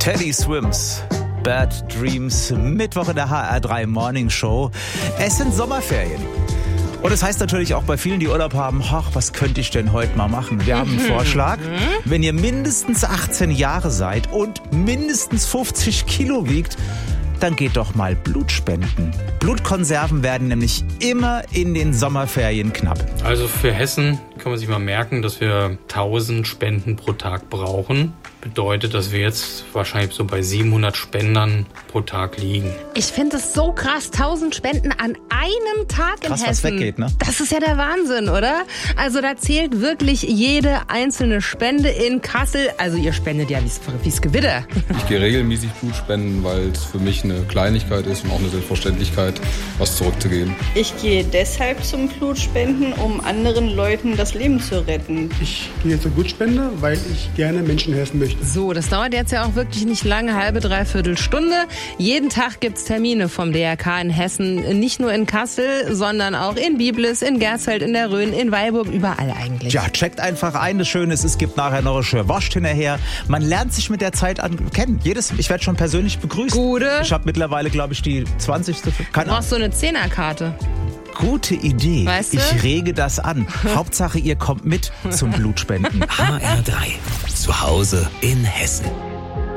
Teddy Swims, Bad Dreams, Mittwoch in der HR3 Morning Show. Es sind Sommerferien. Und das heißt natürlich auch bei vielen, die Urlaub haben, ach, was könnte ich denn heute mal machen? Wir haben einen Vorschlag. Wenn ihr mindestens 18 Jahre seid und mindestens 50 Kilo wiegt, dann geht doch mal Blut spenden. Blutkonserven werden nämlich immer in den Sommerferien knapp. Also für Hessen kann man sich mal merken, dass wir 1000 Spenden pro Tag brauchen. Bedeutet, dass wir jetzt wahrscheinlich so bei 700 Spendern pro Tag liegen. Ich finde es so krass, 1000 Spenden an einem Tag in Krass, Hessen. was weggeht, ne? Das ist ja der Wahnsinn, oder? Also da zählt wirklich jede einzelne Spende in Kassel. Also ihr spendet ja wie's Gewitter. Ich gehe regelmäßig Blut spenden, weil es für mich eine Kleinigkeit ist und auch eine Selbstverständlichkeit, was zurückzugeben. Ich gehe deshalb zum Blutspenden, um anderen Leuten das Leben zu retten. Ich gehe zur Blutspende, weil ich gerne Menschen helfen möchte. So, das dauert jetzt ja auch wirklich nicht lange, halbe, dreiviertel Stunde. Jeden Tag gibt's Termine vom DRK in Hessen. Nicht nur in Kassel, sondern auch in Biblis, in Gersfeld, in der Rhön, in Weilburg, überall eigentlich. Ja, checkt einfach ein. Das Schöne ist, es gibt nachher noch eine schöne Wurst hinterher. Man lernt sich mit der Zeit kennen. Ich werde schon persönlich begrüßt. Gute. Ich habe mittlerweile, glaube ich, die 20. Du brauchst so eine 10er-Karte. Gute Idee. Weißt du? Ich rege das an. Hauptsache, ihr kommt mit zum Blutspenden. HR3. Zu Hause in Hessen.